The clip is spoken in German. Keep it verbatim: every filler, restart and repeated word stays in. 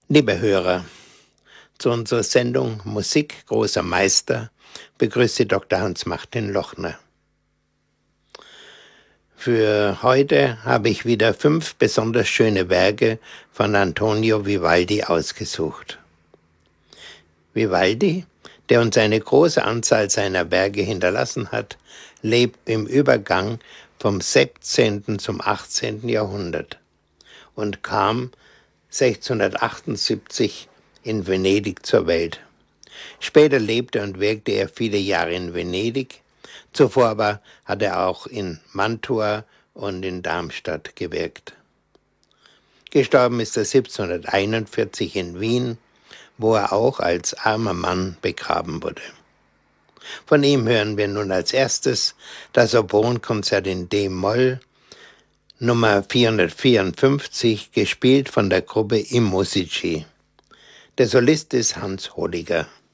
Liebe Hörer, zu unserer Sendung Musik großer Meister begrüßt Sie Doktor Hans-Martin Lochner. Für heute habe ich wieder fünf besonders schöne Werke von Antonio Vivaldi ausgesucht. Vivaldi, der uns eine große Anzahl seiner Werke hinterlassen hat, lebt im Übergang vom sechzehnten zum achtzehnten Jahrhundert und kam sechzehnhundertachtundsiebzig in Venedig zur Welt. Später lebte und wirkte er viele Jahre in Venedig, zuvor aber hat er auch in Mantua und in Darmstadt gewirkt. Gestorben ist er siebzehnhunderteinundvierzig in Wien, wo er auch als armer Mann begraben wurde. Von ihm hören wir nun als erstes das Soprankonzert in D-Moll, Nummer vierhundertvierundfünfzig, gespielt von der Gruppe I Musici. Der Solist ist Hans Holiger.